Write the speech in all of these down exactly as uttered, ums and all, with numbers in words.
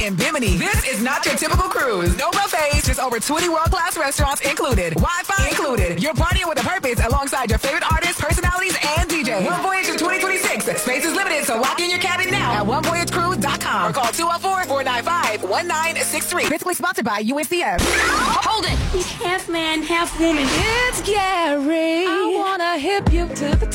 in Bimini. This is not your typical cruise. No buffets, just over twenty world-class restaurants included. Wi-Fi included. You're partying with a purpose alongside your favorite artists, personalities, and D Js. One Voyage in twenty twenty-six. Space is limited, so lock in your cabin now at one voyage cruise dot com or call two oh four, four nine five, one nine six three. Basically sponsored by U N C F. Hold it. He's half man, half woman. It's Gary. I wanna hip you to the T.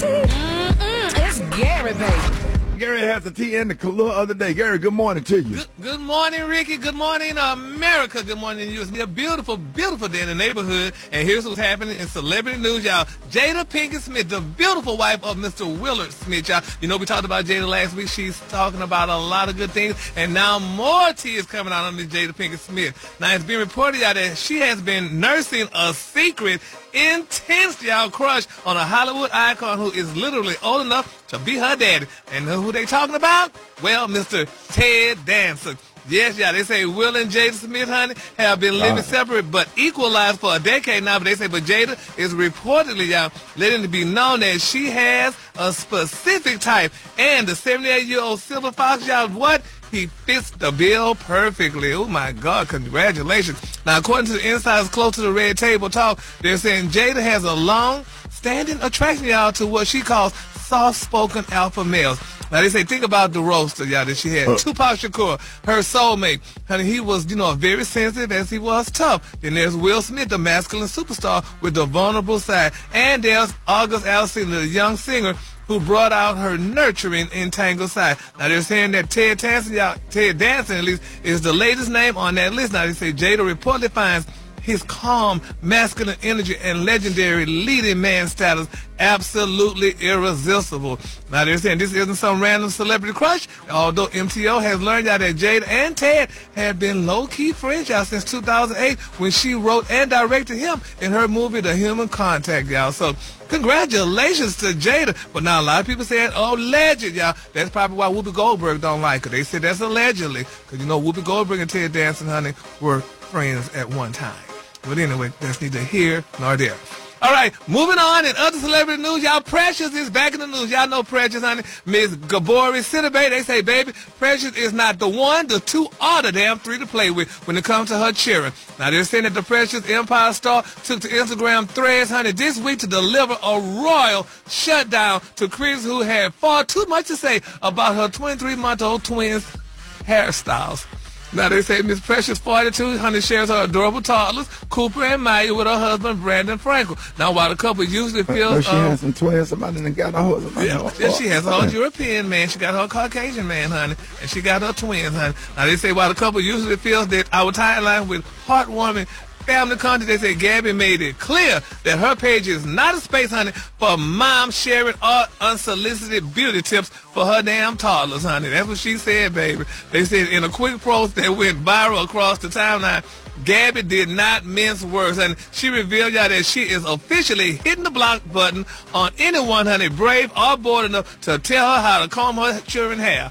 Mm-mm. It's Gary, baby. Gary has the tea and the Kahlua of the day. Gary, good morning to you. Good, good morning, Ricky. Good morning, America. Good morning, you. It's a beautiful, beautiful day in the neighborhood. And here's what's happening in celebrity news, y'all. Jada Pinkett Smith, the beautiful wife of Mister Willard Smith, y'all. You know, we talked about Jada last week. She's talking about a lot of good things. And now more tea is coming out on this Jada Pinkett Smith. Now, it's been reported, y'all, that she has been nursing a secret, intense, y'all, crush on a Hollywood icon who is literally old enough to be her daddy. And who they talking about? Well, Mister Ted Danson. Yes, yeah, they say Will and Jada Smith, honey, have been living uh, separate but equalized for a decade now. But they say, but Jada is reportedly, y'all, letting it be known that she has a specific type. And the seventy-eight-year-old Silver Fox, y'all, what? He fits the bill perfectly. Oh, my God, congratulations. Now, according to the insiders close to the Red Table Talk, they're saying Jada has a long-standing attraction, y'all, to what she calls soft-spoken alpha males. Now, they say, think about the roaster, y'all, that she had. Uh. Tupac Shakur, her soulmate. Honey, he was, you know, very sensitive as he was tough. Then there's Will Smith, the masculine superstar with the vulnerable side. And there's August Alsina, the young singer who brought out her nurturing, entangled side. Now, they're saying that Ted Danson, y'all, Ted Danson, at least, is the latest name on that list. Now, they say Jada reportedly finds his calm, masculine energy and legendary leading man status absolutely irresistible. Now, they're saying this isn't some random celebrity crush, although M T O has learned out that Jada and Ted had been low-key friends, y'all, since two thousand eight when she wrote and directed him in her movie, The Human Contact, y'all. So, congratulations to Jada. But now a lot of people saying, oh, legend, y'all. That's probably why Whoopi Goldberg don't like her. They said that's allegedly, because, you know, Whoopi Goldberg and Ted Danson, honey, were friends at one time. But anyway, that's neither here nor there. All right, moving on in other celebrity news, y'all, Precious is back in the news. Y'all know Precious, honey. Miss Gabori Sidibe, they say, baby, Precious is not the one, the two, or the damn three to play with when it comes to her cheering. Now, they're saying that the Precious Empire star took to Instagram threads, honey, this week to deliver a royal shutdown to critics who had far too much to say about her twenty-three-month-old twins' hairstyles. Now, they say Miss Precious, forty-two, honey, shares her adorable toddlers, Cooper and Maya, with her husband, Brandon Frankel. Now, while the couple usually feels... Uh, she um, has some twins. Somebody done got her husband. Yeah, yeah, she has her European man. She got her Caucasian man, honey. And she got her twins, honey. Now, they say while the couple usually feels that our timeline with heartwarming family content, they say Gabby made it clear that her page is not a space, honey, for mom sharing or unsolicited beauty tips for her damn toddlers, honey. That's what she said, baby. They said in a quick post that went viral across the timeline, Gabby did not mince words, and she revealed y'all that she is officially hitting the block button on anyone, honey, brave or bold enough to tell her how to comb her children's hair.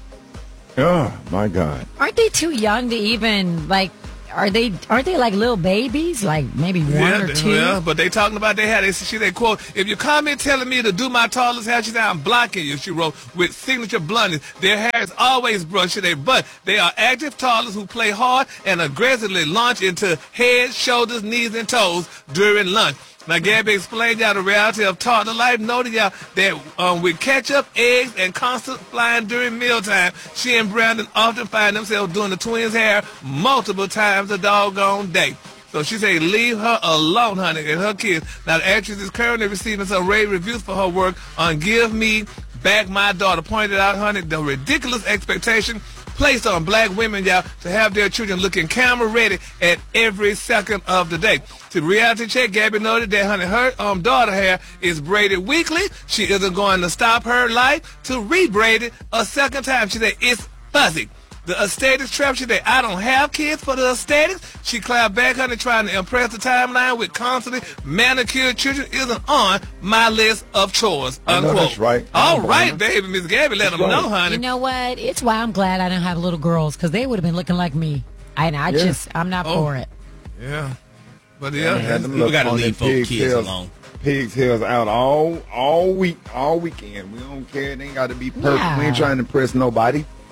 Oh, my God. Aren't they too young to even, like, Are they aren't they like little babies, like maybe one yeah, or two? Yeah, but they talking about their hair. They she they quote, if you come in telling me to do my toddler's hair, she said, I'm blocking you, she wrote, with signature bluntness. Their hair is always brushed today, but they are active toddlers who play hard and aggressively launch into head, shoulders, knees, and toes during lunch. Now, Gabby explained y'all the reality of toddler life, noted y'all that um, with ketchup, eggs, and constant flying during mealtime, she and Brandon often find themselves doing the twins' hair multiple times a doggone day. So she said, leave her alone, honey, and her kids. Now, the actress is currently receiving some rave reviews for her work on Give Me Back My Daughter. Pointed out, honey, the ridiculous expectation placed on black women, y'all, to have their children looking camera ready at every second of the day. To Reality Check, Gabby noted that, honey, her um, daughter hair is braided weekly. She isn't going to stop her life to re-braid it a second time. She said, it's fuzzy. The aesthetics trap, she said, I don't have kids for the aesthetics. She clapped back, honey, trying to impress the timeline with constantly manicured children isn't on my list of chores, unquote. I know that's right. All right, baby, Miss Gabby, let them right. know, honey. You know what? It's why I'm glad I don't have little girls, because they would have been looking like me. And I Yeah. just, I'm not Oh. for it. Yeah. But yeah, Had them We look gotta on leave them folk pig's kids tails- alone. Pig's tails out all all week, all weekend. We don't care. It ain't got to be perfect. Yeah. We ain't trying to impress nobody.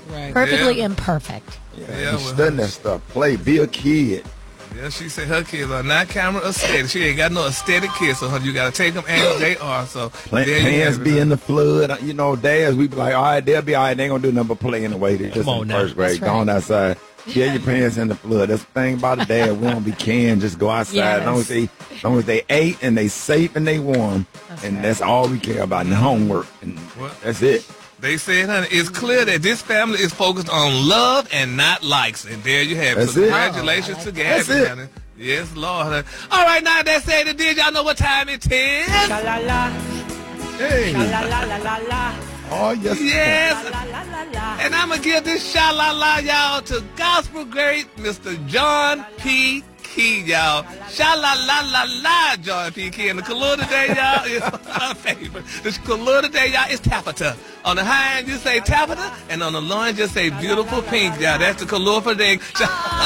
Right. Perfectly Yeah. imperfect. Yeah, Yeah, you well, studying that stuff. Play, be a kid. Yeah, she said her kids are not camera aesthetic. She ain't got no aesthetic kids, so you got to take them as they are. So Play, there you hands have it. be in the flood. You know, dads, we be like, all right, they'll be all right. They ain't going to do nothing but play anyway. They just Come on in now. first grade. That's right. Going outside. Yeah, your pants in the flood. That's the thing about a dad. We don't be can just go outside. Yes. As long as they, as long as they ate and they safe and they warm. That's and right. that's all we care about. And homework. And What? that's it. They said, honey, it's clear that this family is focused on love and not likes. And there you have it. That's So it. congratulations Oh, to I like Gabby, That's it. honey. Yes, Lord. honey. All right, now that said it did. Y'all know what time it is? La la la, Hey. la la la la la, Oh, yes. Yes. la la la la. And I'm going to give this sha-la-la, y'all, to gospel great Mister John P. Key, y'all. Sha-la-la-la-la, John P. Key. And the color today, y'all, is my favorite. The color today, y'all, is taffeta. On the high end, you say taffeta, and on the low end, just say beautiful pink, y'all. That's the color for today.